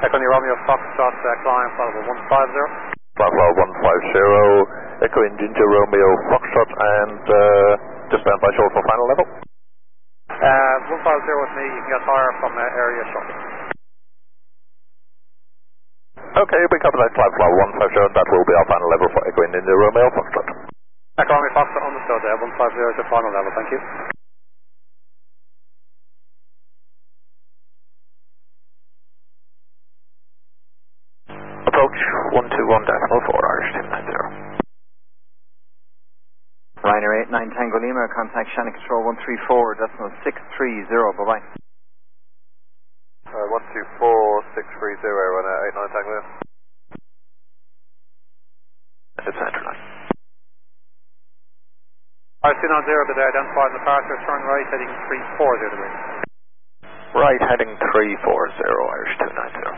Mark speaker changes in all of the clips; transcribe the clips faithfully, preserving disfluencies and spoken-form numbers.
Speaker 1: Echo Romeo Foxtrot, uh, climb level one five zero.
Speaker 2: Flight level one five zero, Echo Ginger Romeo Foxtrot, and uh, just stand by short for final level.
Speaker 1: Uh, one five zero with me, you can get higher from uh, area shortly.
Speaker 2: Okay, we cover that flight level one five zero, and that will be our final level for Echo Ginger Romeo Foxtrot.
Speaker 1: Echo Romeo Foxtrot understood, uh, one five zero is the final level, thank you.
Speaker 2: Approach one two one decimal four, Irish two nine zero.
Speaker 3: Ryanair eight nine Tango Lima, contact Shannon Control one three four decimal six three zero, bye bye.
Speaker 2: Uh, one two four six three zero, Ryanair eight nine Tango Lima. It's center line.
Speaker 1: Irish two nine zero, but they identified the departure, turn right heading three four zero degrees.
Speaker 2: Right heading three four zero, Irish two nine zero.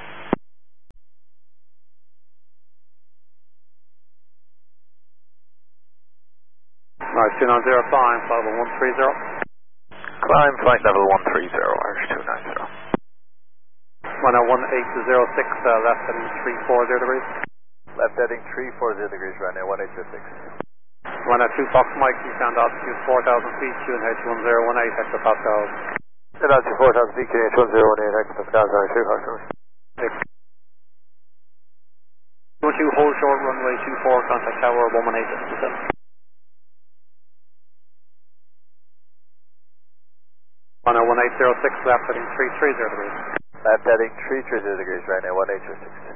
Speaker 1: Irish two nine zero, climb level one three zero.
Speaker 2: Climb flight level one three zero, Irish two nine zero.
Speaker 1: Runway one eight zero six, uh, left heading three four zero degrees.
Speaker 2: Left heading three four zero degrees, runway one eight zero six.
Speaker 1: Runway two Fox Mike, you sound altitude four thousand feet, Q N H one zero one eight, extra Pascal.
Speaker 2: Good altitude four thousand feet, Q N H one zero one eight, extra Pascal, Irish two Fox Mike.
Speaker 1: Once you hold short runway two four, contact tower one one eight seven. Runway one eight zero six, left heading three three zero degrees.
Speaker 2: Left heading three three zero degrees, runway one eight zero six.